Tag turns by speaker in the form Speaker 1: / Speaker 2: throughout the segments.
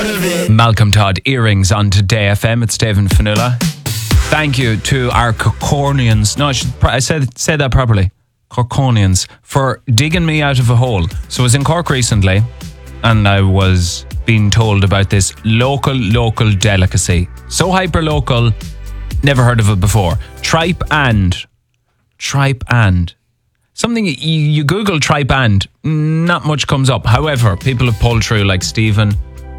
Speaker 1: out of it.
Speaker 2: Malcolm Todd, Earrings on Today FM. It's Dave and Fionnuala. Thank you to our Corkonians. No, I said that properly. Corkonians, for digging me out of a hole. So I was in Cork recently and I was being told about this local delicacy. So hyper local, never heard of it before. Tripe and. Something you Google tripe and, not much comes up. However, people have pulled through like Stephen,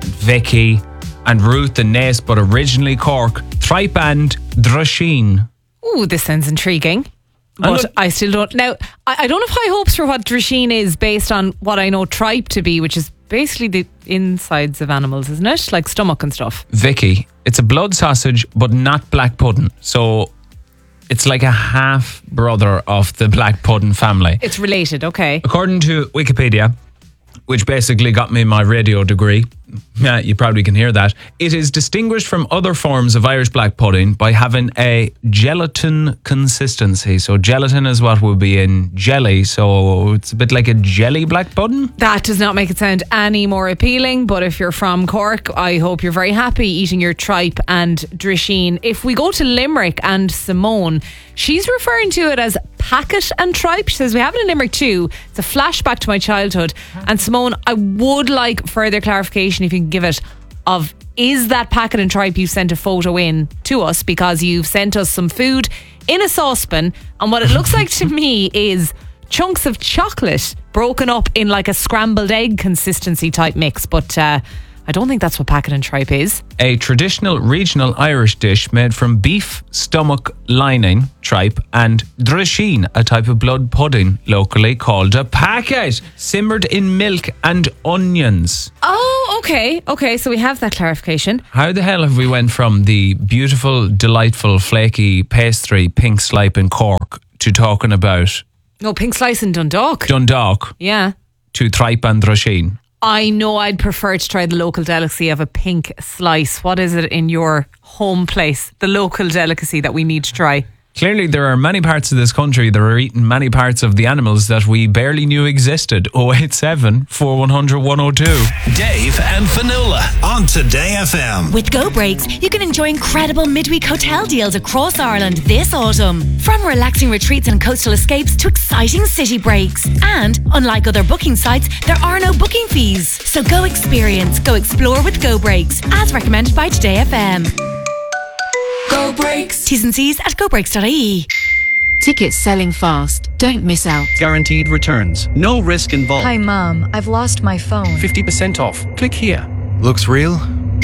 Speaker 2: Vicky and Ruth and Nace, but originally Cork. Tripe and Drasheen.
Speaker 3: Ooh, this sounds intriguing. But I still don't. Now, I don't have high hopes for what Drasheen is based on what I know tripe to be, which is basically the insides of animals, isn't it? Like stomach and stuff.
Speaker 2: Vicky, it's a blood sausage, but not black pudding. So it's like a half brother of the black pudding family.
Speaker 3: It's related, okay.
Speaker 2: According to Wikipedia, which basically got me my radio degree, yeah, you probably can hear that, it is distinguished from other forms of Irish black pudding by having a gelatin consistency. So gelatin is what would be in jelly, so it's a bit like a jelly black pudding.
Speaker 3: That does not make it sound any more appealing, but if you're from Cork, I hope you're very happy eating your tripe and Drasheen. If we go to Limerick and Simone, she's referring to it as packet and tripe. She says, we have it in Limerick too. It's a flashback to my childhood. And Simone, I would like further clarification if you can give it of, is that packet and tripe you sent a photo in to us, because you've sent us some food in a saucepan and what it looks like to me is chunks of chocolate broken up in like a scrambled egg consistency type mix, but I don't think that's what packet and tripe is.
Speaker 2: A traditional regional Irish dish made from beef stomach lining, tripe, and drasheen, a type of blood pudding locally called a packet, simmered in milk and onions.
Speaker 3: Oh, okay. Okay, so we have that clarification.
Speaker 2: How the hell have we went from the beautiful, delightful, flaky pastry pink slice in Cork to talking about...
Speaker 3: No, pink slice in Dundalk.
Speaker 2: Yeah. To tripe and drasheen?
Speaker 3: I know I'd prefer to try the local delicacy of a pink slice. What is it in your home place, the local delicacy that we need to try?
Speaker 2: Clearly, there are many parts of this country that are eating many parts of the animals that we barely knew existed. 087 4100 102.
Speaker 1: Dave and Fionnuala on Today FM.
Speaker 4: With Go Breaks, you can enjoy incredible midweek hotel deals across Ireland this autumn. From relaxing retreats and coastal escapes to exciting city breaks. And, unlike other booking sites, there are no booking fees. So go experience, go explore with Go Breaks, as recommended by Today FM. Go Breaks. T's and C's at gobreaks.ie.
Speaker 5: Tickets selling fast. Don't miss out.
Speaker 6: Guaranteed returns. No risk involved.
Speaker 7: Hi, Mom. I've lost my phone.
Speaker 6: 50% off. Click here.
Speaker 8: Looks real?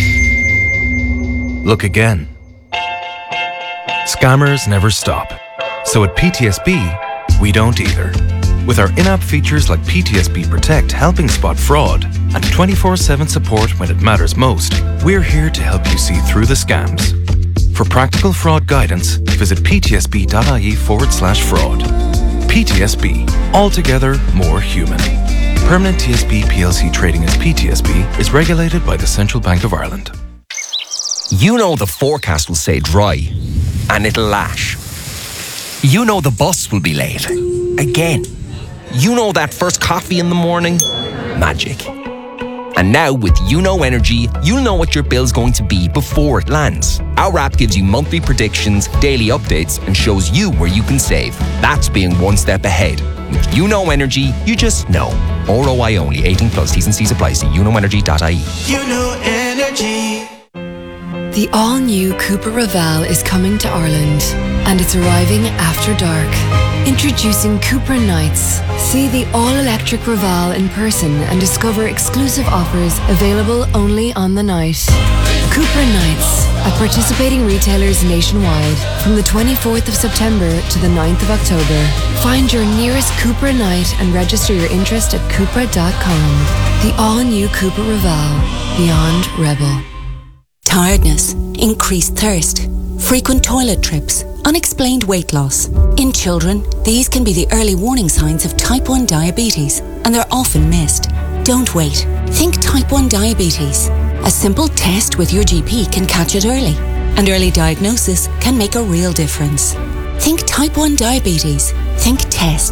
Speaker 8: Look again. Scammers never stop. So at PTSB, we don't either. With our in-app features like PTSB Protect helping spot fraud and 24/7 support when it matters most, we're here to help you see through the scams. For practical fraud guidance, visit ptsb.ie/fraud. PTSB, altogether more human. Permanent TSB PLC trading as PTSB is regulated by the Central Bank of Ireland.
Speaker 9: You know the forecast will say dry, and it'll lash. You know the bus will be late. Again. You know that first coffee in the morning? Magic. And now with YouKnow Energy, you'll know what your bill's going to be before it lands. Our app gives you monthly predictions, daily updates, and shows you where you can save. That's being one step ahead. With YouKnow Energy, you just know. ROI only. 18 plus. T's and C's apply. See youknowenergy.ie.
Speaker 1: YouKnow Energy.
Speaker 10: The all-new Cupra Raval is coming to Ireland, and it's arriving after dark. Introducing Cupra Nights. See the all-electric Raval in person and discover exclusive offers available only on the night. Cupra Nights at participating retailers nationwide from the 24th of September to the 9th of October. Find your nearest Cupra Night and register your interest at Cupra.com. The all-new Cupra Raval. Beyond Rebel.
Speaker 11: Tiredness, increased thirst, frequent toilet trips, unexplained weight loss. In children, these can be the early warning signs of type 1 diabetes, and they're often missed. Don't wait. Think type 1 diabetes. A simple test with your GP can catch it early, and early diagnosis can make a real difference. Think type 1 diabetes. Think test.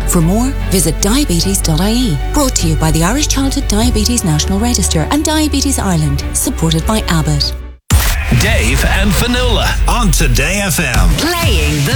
Speaker 11: For more, visit diabetes.ie. Brought to you by the Irish Childhood Diabetes National Register and Diabetes Ireland, supported by Abbott.
Speaker 1: Dave and Fionnuala on Today FM.
Speaker 4: Playing the